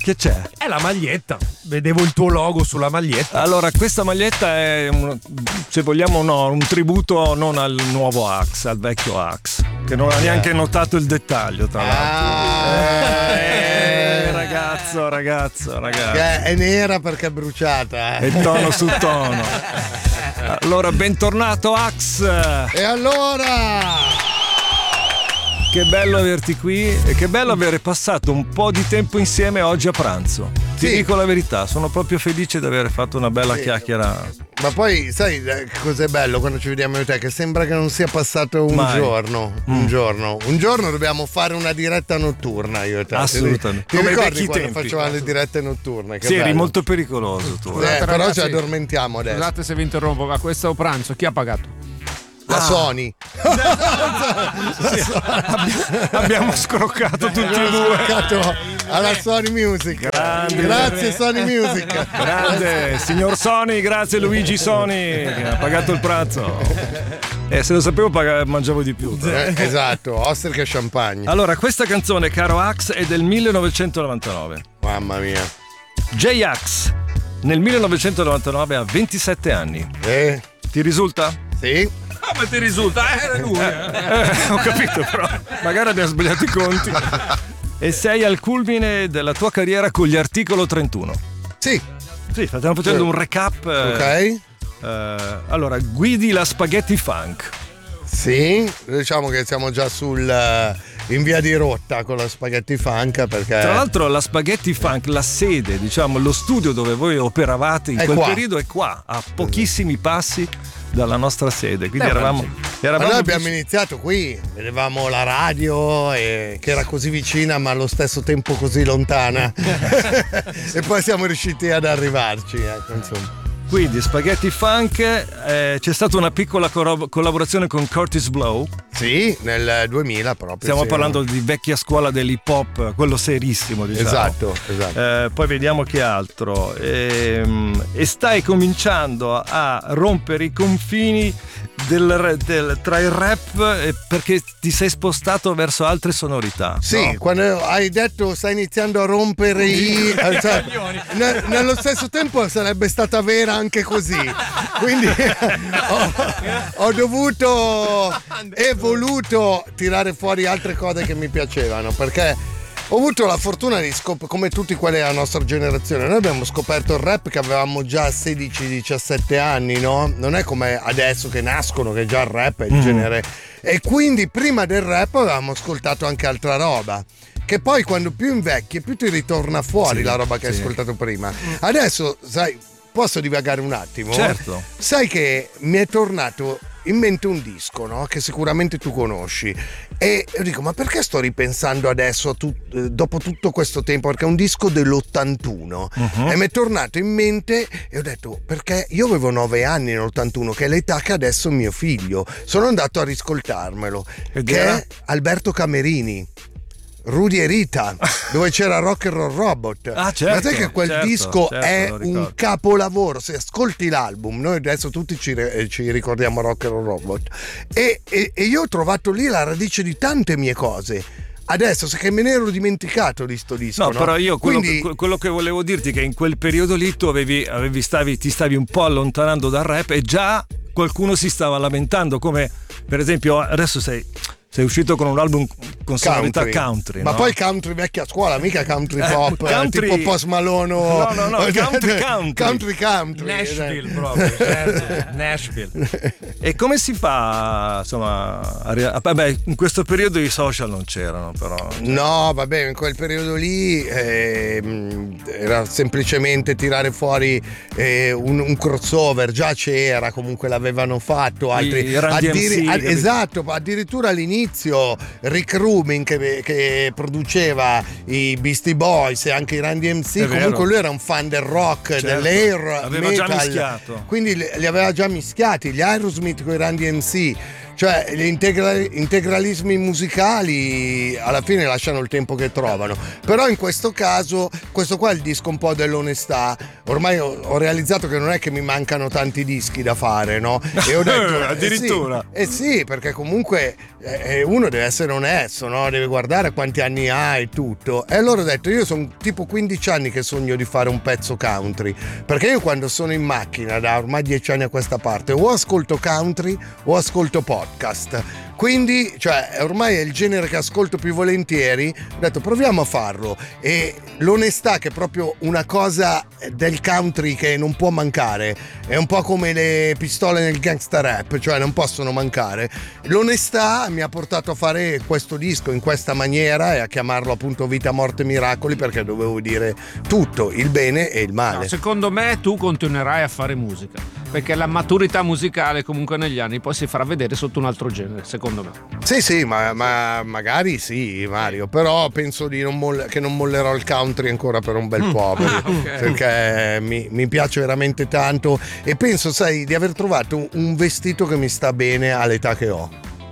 Che c'è? È la maglietta. Vedevo il tuo logo sulla maglietta. Allora, questa maglietta è, se vogliamo, un tributo non al nuovo Axe, al vecchio Axe, che non ha neanche notato il dettaglio, tra l'altro. Ragazzo. Che è nera perché è bruciata. E tono su tono. Allora, bentornato Axe. E allora? Che bello averti qui e che bello avere passato un po' di tempo insieme oggi a pranzo. Ti dico la verità, sono proprio felice di aver fatto una bella chiacchiera. Ma poi sai cos'è bello quando ci vediamo io e te? Che sembra che non sia passato un giorno. Un giorno dobbiamo fare una diretta notturna io e te. Assolutamente. Ti Come ricordi vecchi quando tempi. facevamo le dirette notturne? Che Sì, eri bello. molto pericoloso tu. Però ragazzi, ci addormentiamo adesso. Scusate se vi interrompo, ma questo pranzo chi ha pagato? La Sony. Abbiamo scroccato tutti e due. Alla Sony Music. Grazie Sony Music. Grande, signor Sony, grazie Luigi Sony che ha pagato il pranzo. Se lo sapevo mangiavo di più. Esatto, ostriche e champagne. Allora, questa canzone, caro Axe, è del 1999. Mamma mia. J-Ax nel 1999 ha 27 anni. Ti risulta? Sì. Ma ti risulta? Era lui. Ho capito, però magari abbiamo sbagliato i conti. E sei al culmine della tua carriera con gli Articolo 31. Sì, stiamo facendo un recap. Ok. Allora, guidi la Spaghetti Funk. Sì, diciamo che siamo già in via di rotta con la Spaghetti Funk, perché tra l'altro la Spaghetti Funk, la sede, diciamo lo studio dove voi operavate in quel periodo è qua, a pochissimi passi dalla nostra sede, quindi eravamo ma noi abbiamo iniziato qui, vedevamo la radio che era così vicina ma allo stesso tempo così lontana e poi siamo riusciti ad arrivarci, insomma. Quindi Spaghetti Funk, c'è stata una piccola collaborazione con Curtis Blow. Sì, nel 2000 proprio. Stiamo parlando di vecchia scuola dell'hip hop, quello serissimo, diciamo. Esatto. Poi vediamo che altro. E stai cominciando a rompere i confini tra il rap, perché ti sei spostato verso altre sonorità. Sì, no? Quando hai detto stai iniziando a rompere nello stesso tempo sarebbe stata vera anche così, quindi ho dovuto e voluto tirare fuori altre cose che mi piacevano, perché ho avuto la fortuna di come tutti quelli della nostra generazione, noi abbiamo scoperto il rap che avevamo già 16-17 anni, no? Non è come adesso che nascono, che già il rap è il genere, e quindi prima del rap avevamo ascoltato anche altra roba, che poi quando più invecchi più ti ritorna fuori la roba che hai ascoltato prima. Adesso, sai, posso divagare un attimo? Certo. Sai che mi è tornato in mente un disco, no? Che sicuramente tu conosci, e io dico, ma perché sto ripensando adesso dopo tutto questo tempo, perché è un disco dell'81 e mi è tornato in mente e ho detto, perché io avevo 9 anni nell'81, che è l'età che adesso mio figlio. Sono andato a riscoltarmelo, che è Alberto Camerini, Rudy e Rita, dove c'era Rock and Roll Robot. Certo, ma sai che quel disco è lo un capolavoro? Se ascolti l'album, noi adesso tutti ci ricordiamo Rock and Roll Robot, e io ho trovato lì la radice di tante mie cose. Adesso, se che me ne ero dimenticato di sto disco. No, però io Quindi, quello che volevo dirti è che in quel periodo lì tu ti stavi un po' allontanando dal rap e già qualcuno si stava lamentando, come per esempio adesso sei uscito con un album con sonorità country, ma no? poi country vecchia scuola, mica country pop, country, tipo Post Malono. No, country. Nashville proprio, certo. Nashville. E come si fa, insomma, vabbè, in questo periodo i social non c'erano, però. No, vabbè, in quel periodo lì era semplicemente tirare fuori un crossover, già c'era, comunque l'avevano fatto altri. Esatto, addirittura all'inizio Rick Rubin che produceva i Beastie Boys e anche i Run DMC, comunque lui era un fan del rock, dell'air aveva metal, già mischiato, quindi li aveva già mischiati, gli Aerosmith con i Run DMC. Cioè gli integralismi musicali alla fine lasciano il tempo che trovano, però in questo caso questo qua è il disco un po' dell'onestà. Ormai ho realizzato che non è che mi mancano tanti dischi da fare, no? E ho detto, addirittura. Sì, perché comunque uno deve essere onesto, no? Deve guardare quanti anni ha e tutto. E allora ho detto, io sono tipo 15 anni che sogno di fare un pezzo country, perché io quando sono in macchina da ormai 10 anni a questa parte o ascolto country o ascolto podcast. Quindi, cioè, ormai è il genere che ascolto più volentieri. Ho detto, proviamo a farlo. E l'onestà, che è proprio una cosa del country che non può mancare, è un po' come le pistole nel gangsta rap, cioè non possono mancare. L'onestà mi ha portato a fare questo disco in questa maniera e a chiamarlo appunto Vita, Morte, Miracoli, perché dovevo dire tutto, il bene e il male. No, secondo me tu continuerai a fare musica, perché la maturità musicale comunque negli anni poi si farà vedere sotto un altro genere, secondo me. Sì, ma magari sì, Mario, però penso di che non mollerò il country ancora per un bel po', perché mi piace veramente tanto e penso, sai, di aver trovato un vestito che mi sta bene all'età che ho.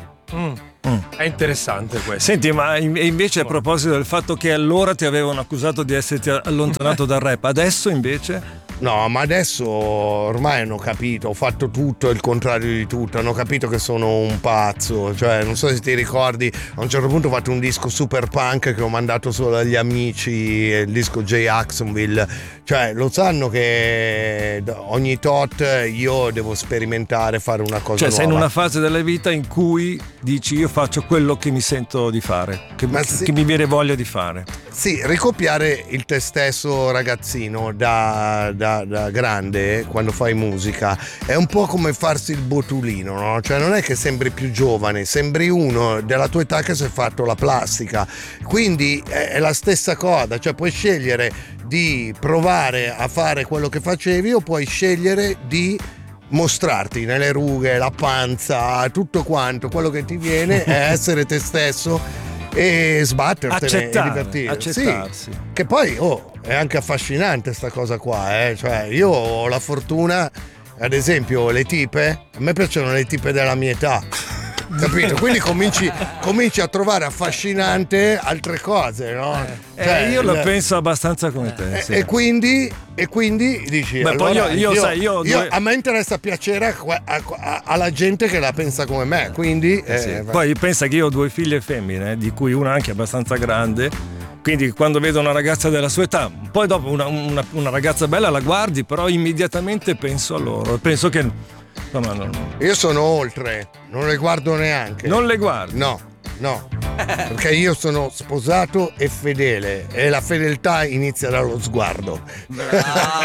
È interessante questo. Senti, ma invece a proposito del fatto che allora ti avevano accusato di esserti allontanato dal rap, adesso invece? No, ma adesso ormai hanno capito, ho fatto tutto il contrario di tutto, hanno capito che sono un pazzo, cioè non so se ti ricordi, a un certo punto ho fatto un disco super punk che ho mandato solo agli amici, il disco J. Jacksonville, cioè lo sanno che ogni tot io devo sperimentare, fare una cosa cioè nuova. sei in una fase della vita in cui dici io faccio quello che mi sento di fare, che mi viene voglia di fare. Sì, ricopiare il te stesso ragazzino da grande quando fai musica è un po' come farsi il botulino, no? Cioè non è che sembri più giovane, sembri uno della tua età che si è fatto la plastica, quindi è la stessa cosa, cioè puoi scegliere di provare a fare quello che facevi o puoi scegliere di mostrarti nelle rughe, la panza, tutto quanto, quello che ti viene è essere te stesso e sbattertene e divertirti. Accettarsi. Sì, che poi è anche affascinante sta cosa qua, cioè io ho la fortuna, ad esempio le tipe, a me piacciono le tipe della mia età, capito? Quindi cominci a trovare affascinante altre cose, no? Cioè, io la penso abbastanza come te, sì. E quindi dici, beh, allora, poi a me interessa piacere alla gente che la pensa come me, quindi sì. Poi pensa che io ho 2 figlie femmine, di cui una anche abbastanza grande, quindi quando vedo una ragazza della sua età, poi dopo una ragazza bella la guardi, però immediatamente penso a loro, penso che insomma, io sono oltre, non le guardo neanche. Non le guardi? No, perché io sono sposato e fedele e la fedeltà inizia dallo sguardo.